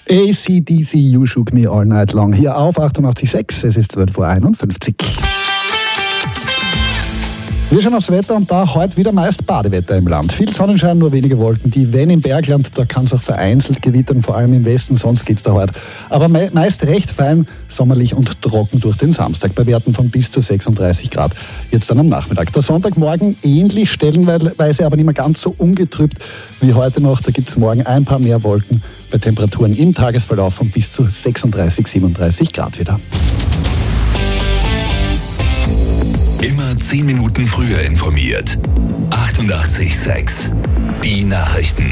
AC/DC, You Shook Me All Night Long. Hier auf 88.6, es ist 12.51 Uhr. Wir schauen aufs Wetter und da heute wieder meist Badewetter im Land. Viel Sonnenschein, nur wenige Wolken. Die Wenn im Bergland, da kann es auch vereinzelt gewittern, vor allem im Westen, sonst geht's da heute. Aber meist recht fein, sommerlich und trocken durch den Samstag, bei Werten von bis zu 36 Grad. Jetzt dann am Nachmittag. Der Sonntagmorgen ähnlich, stellenweise aber nicht mehr ganz so ungetrübt wie heute noch. Da gibt's morgen ein paar mehr Wolken bei Temperaturen im Tagesverlauf von bis zu 36, 37 Grad wieder. Immer 10 Minuten früher informiert. 88.6 Die Nachrichten.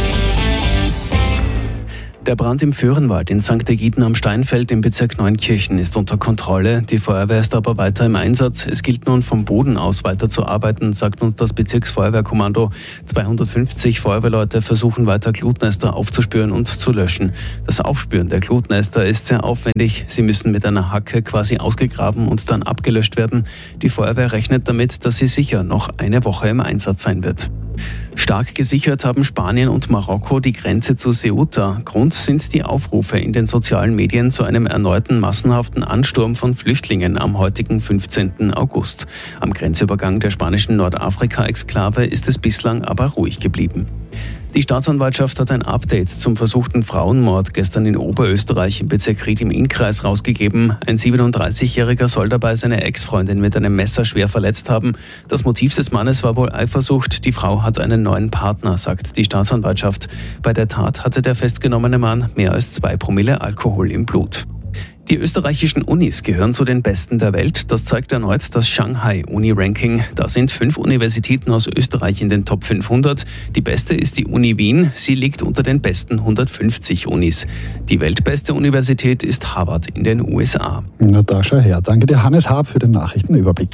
Der Brand im Föhrenwald in St. Egiden am Steinfeld im Bezirk Neunkirchen ist unter Kontrolle. Die Feuerwehr ist aber weiter im Einsatz. Es gilt nun vom Boden aus weiterzuarbeiten, sagt uns das Bezirksfeuerwehrkommando. 250 Feuerwehrleute versuchen weiter Glutnester aufzuspüren und zu löschen. Das Aufspüren der Glutnester ist sehr aufwendig. Sie müssen mit einer Hacke quasi ausgegraben und dann abgelöscht werden. Die Feuerwehr rechnet damit, dass sie sicher noch eine Woche im Einsatz sein wird. Stark gesichert haben Spanien und Marokko die Grenze zu Ceuta. Grund sind die Aufrufe in den sozialen Medien zu einem erneuten massenhaften Ansturm von Flüchtlingen am heutigen 15. August. Am Grenzübergang der spanischen Nordafrika-Exklave ist es bislang aber ruhig geblieben. Die Staatsanwaltschaft hat ein Update zum versuchten Frauenmord gestern in Oberösterreich im Bezirk Ried im Innkreis rausgegeben. Ein 37-Jähriger soll dabei seine Ex-Freundin mit einem Messer schwer verletzt haben. Das Motiv des Mannes war wohl Eifersucht. Die Frau hat einen neuen Partner, sagt die Staatsanwaltschaft. Bei der Tat hatte der festgenommene Mann mehr als 2 Promille Alkohol im Blut. Die österreichischen Unis gehören zu den besten der Welt. Das zeigt erneut das Shanghai Uni-Ranking. Da sind 5 Universitäten aus Österreich in den Top 500. Die beste ist die Uni Wien. Sie liegt unter den besten 150 Unis. Die weltbeste Universität ist Harvard in den USA. Na da schau her. Danke dir, Hannes Haab, für den Nachrichtenüberblick.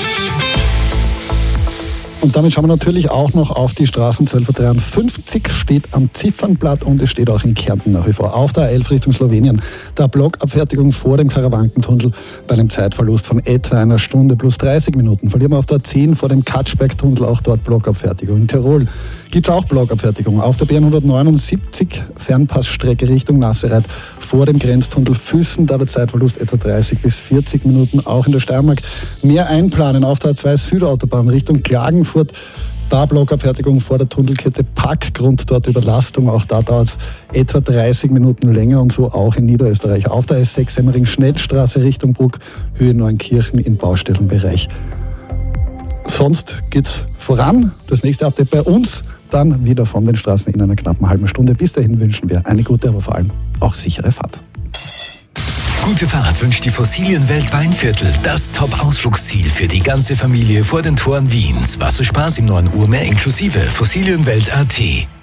Und damit schauen wir natürlich auch noch auf die Straßen. 12.53 Uhr steht am Ziffernblatt und es steht auch in Kärnten nach wie vor auf der A11 Richtung Slowenien. Der Blockabfertigung vor dem Karawankentunnel bei einem Zeitverlust von etwa einer Stunde plus 30 Minuten. Verlieren wir auf der 10 vor dem Katschbergtunnel, auch dort Blockabfertigung. In Tirol gibt es auch Blockabfertigung. Auf der B179 Fernpassstrecke Richtung Nassereit vor dem Grenztunnel Füssen, da der Zeitverlust etwa 30 bis 40 Minuten. Auch in der Steiermark mehr einplanen auf der A2 Südautobahn Richtung Klagenfurt. Da Blockabfertigung vor der Tunnelkette Packgrund, dort Überlastung. Auch da dauert es etwa 30 Minuten länger und so auch in Niederösterreich. Auf der S6 Semmering-Schnellstraße Richtung Bruck, Höhe Neunkirchen im Baustellenbereich. Sonst geht's voran. Das nächste Update bei uns dann wieder von den Straßen in einer knappen halben Stunde. Bis dahin wünschen wir eine gute, aber vor allem auch sichere Fahrt. Gute Fahrt wünscht die Fossilienwelt Weinviertel, das Top-Ausflugsziel für die ganze Familie vor den Toren Wiens. Wasserspaß im 9 Uhr mehr inklusive Fossilienwelt.at.